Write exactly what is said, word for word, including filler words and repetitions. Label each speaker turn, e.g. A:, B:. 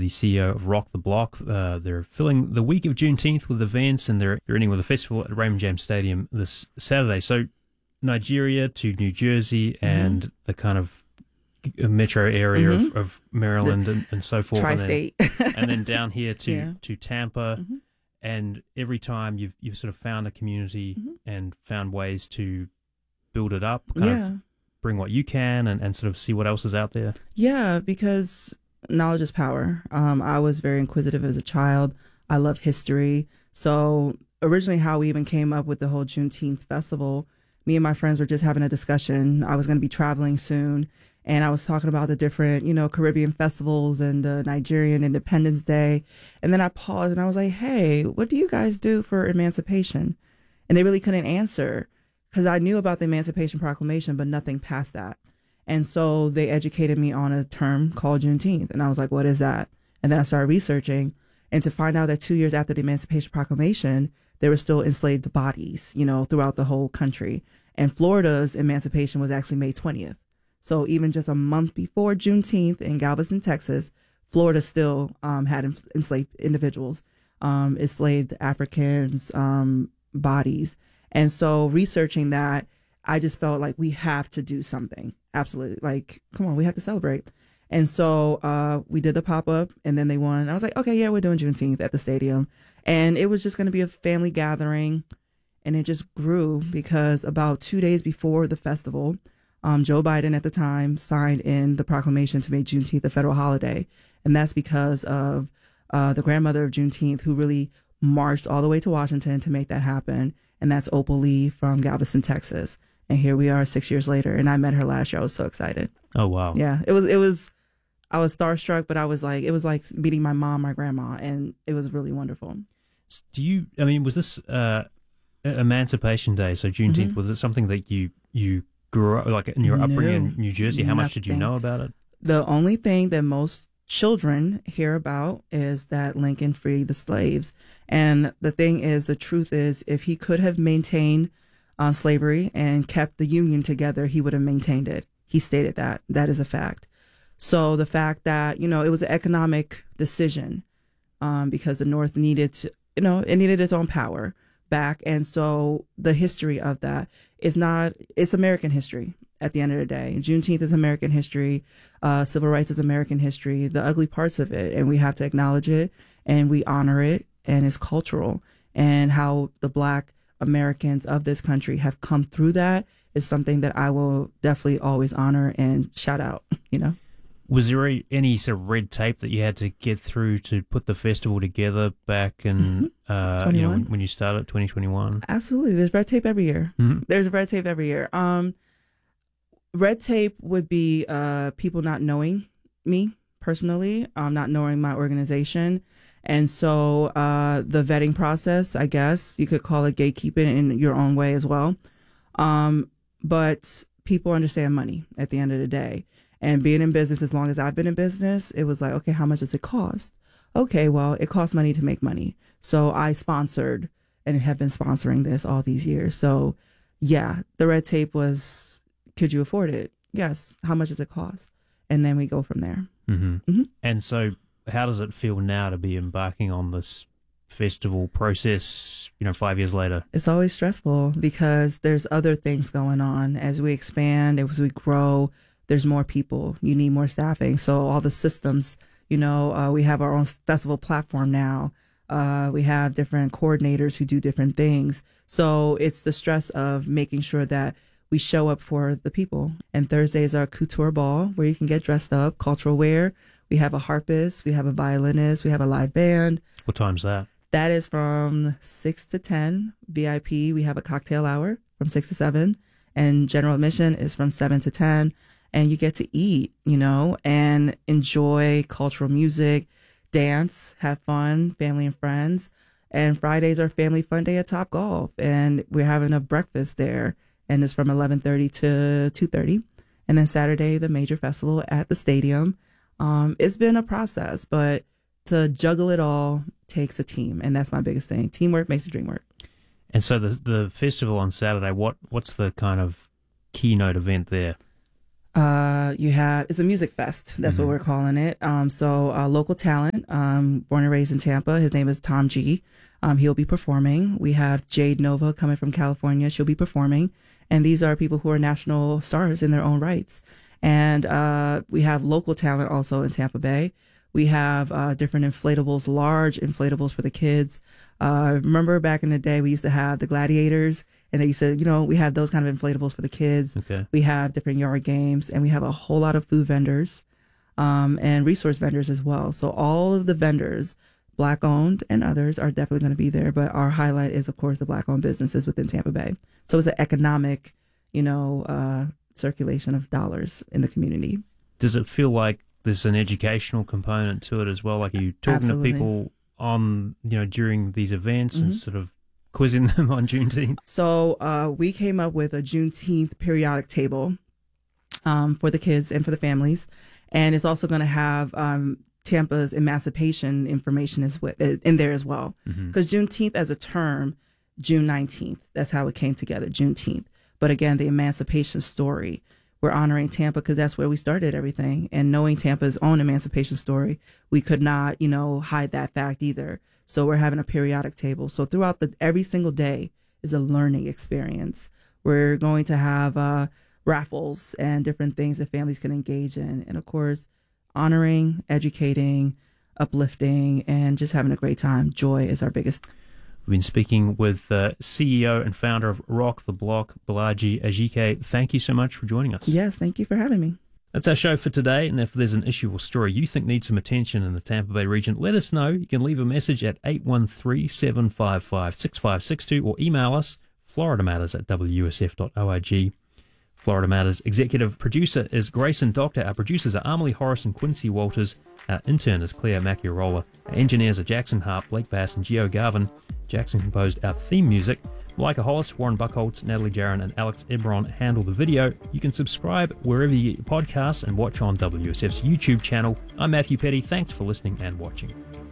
A: the C E O of Rock the Block. Uh, they're filling the week of Juneteenth with events, and they're, they're ending with a festival at Raymond James Stadium this Saturday. So Nigeria to New Jersey and mm-hmm. the kind of metro area mm-hmm. of, of Maryland and, and so forth.
B: Tri-state.
A: And then, and then down here to,
B: yeah.
A: to Tampa.
B: Mm-hmm.
A: And every time you've, you've sort of found a community
B: mm-hmm.
A: and found ways to build it up, kind
B: yeah.
A: of bring what you can and, and sort of see what else is out there.
B: Yeah, because knowledge is power. Um, I was very inquisitive as a child. I love history. So originally how we even came up with the whole Juneteenth festival, me and my friends were just having a discussion. I was going to be traveling soon, and I was talking about the different, you know, Caribbean festivals and the Nigerian Independence Day. And then I paused and I was like, hey, what do you guys do for emancipation? And they really couldn't answer because I knew about the Emancipation Proclamation, but nothing past that. And so they educated me on a term called Juneteenth. And I was like, what is that? And then I started researching, and to find out that two years after the Emancipation Proclamation, there were still enslaved bodies, you know, throughout the whole country. And Florida's emancipation was actually May twentieth. So even just a month before Juneteenth in Galveston, Texas, Florida still um, had enslaved individuals, um, enslaved Africans, um, bodies. And so researching that, I just felt like we have to do something. Absolutely. Like, come on, we have to celebrate. And so uh, we did the pop-up, and then they won. I was like, okay, yeah, we're doing Juneteenth at the stadium. And it was just going to be a family gathering. And it just grew because about two days before the festival, um, Joe Biden at the time signed in the proclamation to make Juneteenth a federal holiday. And that's because of uh, the grandmother of Juneteenth, who really marched all the way to Washington to make that happen. And that's Opal Lee from Galveston, Texas. And here we are six years later. And I met her last year. I was so excited.
A: Oh, wow.
B: Yeah, it was, it was, I was starstruck, but I was like, it was like meeting my mom, my grandma, and it was really wonderful.
A: Do you, I mean, was this uh, Emancipation Day, so Juneteenth,
B: Mm-hmm.
A: was it something that you, you grew up, like in your
B: No,
A: upbringing in New Jersey? How much did you
B: nothing.
A: know about it?
B: The only thing that most children hear about is that Lincoln freed the slaves. And the thing is, the truth is, if he could have maintained um, slavery and kept the Union together, he would have maintained it. He stated that. That is a fact. So the fact that, you know, it was an economic decision um, because the North needed to, you know, it needed its own power back. And so the history of that is not, it's American history at the end of the day. Juneteenth is American history. Uh, civil rights is American history, the ugly parts of it. And we have to acknowledge it, and we honor it, and it's cultural. And how the Black Americans of this country have come through that is something that I will definitely always honor and shout out, you know.
A: Was there a- any sort of red tape that you had to get through to put the festival together back in, uh, you know, when, when you started twenty twenty-one?
B: Absolutely. There's red tape every year.
A: Mm-hmm.
B: There's red tape every year. Um, red tape would be uh, people not knowing me personally, um, not knowing my organization. And so uh, the vetting process, I guess you could call it gatekeeping in your own way as well. Um, but people understand money at the end of the day. And being in business, as long as I've been in business, it was like, okay, how much does it cost? Okay, well, it costs money to make money. So I sponsored and have been sponsoring this all these years. So yeah, the red tape was, could you afford it? Yes. How much does it cost? And then we go from there.
A: Mm-hmm.
B: Mm-hmm.
A: And so how does it feel now to be embarking on this festival process, you know, five years later?
B: It's always stressful because there's other things going on. As we expand, as we grow, there's more people. You need more staffing. So all the systems, you know, uh, we have our own festival platform now. Uh, we have different coordinators who do different things. So it's the stress of making sure that we show up for the people. And Thursday is our couture ball where you can get dressed up, cultural wear. We have a harpist, we have a violinist, we have a live band.
A: What time's that?
B: That is from six to ten. V I P, we have a cocktail hour from six to seven. And general admission is from seven to ten. And you get to eat, you know, and enjoy cultural music, dance, have fun, family and friends. And Fridays are family fun day at Topgolf. And we're having a breakfast there. And it's from eleven thirty to two thirty. And then Saturday, the major festival at the stadium. Um, it's been a process, but to juggle it all takes a team. And that's my biggest thing. Teamwork makes the dream work.
A: And so the the festival on Saturday, what what's the kind of keynote event there?
B: Uh, you have it's a music fest. That's
A: Mm-hmm.
B: what we're calling it. Um, so uh, local talent, um, born and raised in Tampa. His name is Tom G. Um, he'll be performing. We have Jade Nova coming from California. She'll be performing, and these are people who are national stars in their own rights. And uh, we have local talent also in Tampa Bay. We have uh, different inflatables, large inflatables for the kids. Uh, remember back in the day, we used to have the gladiators, and they used to, you know, we had those kind of inflatables for the kids.
A: Okay.
B: We have different yard games, and we have a whole lot of food vendors um, and resource vendors as well. So all of the vendors, Black owned and others, are definitely going to be there. But our highlight is, of course, the Black owned businesses within Tampa Bay. So it's an economic, you know, uh, circulation of dollars in the community.
A: Does it feel like there's an educational component to it as well? Like, are you talking
B: Absolutely.
A: to people on, you know, during these events
B: Mm-hmm.
A: and sort of quizzing them on Juneteenth?
B: So uh, we came up with a Juneteenth periodic table um, for the kids and for the families. And it's also going to have um, Tampa's emancipation information is with, in there as well. Because mm-hmm. Juneteenth as a term, June nineteenth, that's how it came together, Juneteenth. But again, the emancipation story, we're honoring Tampa because that's where we started everything. And knowing Tampa's own emancipation story, we could not, you know, hide that fact either. So we're having a periodic table. So throughout the every single day is a learning experience. We're going to have uh, raffles and different things that families can engage in. And of course, honoring, educating, uplifting, and just having a great time. Joy is our biggest.
A: We've been speaking with uh, C E O and founder of Rock the Block, Balaji Ajike. Thank you so much for joining us.
B: Yes, thank you for having me.
A: That's our show for today, and if there's an issue or story you think needs some attention in the Tampa Bay region, let us know. You can leave a message at eight one three, seven five five, six five six two or email us, florida matters at w s f dot org. Florida Matters executive producer is Grayson Doctor. Our producers are Amelie Horace and Quincy Walters. Our intern is Claire Macchiarola. Our engineers are Jackson Hart, Blake Bass, and Gio Garvin. Jackson composed our theme music. Malika Hollis, Warren Buckholtz, Natalie Jaron, and Alex Ebron handle the video. You can subscribe wherever you get your podcasts and watch on W S F's YouTube channel. I'm Matthew Petty. Thanks for listening and watching.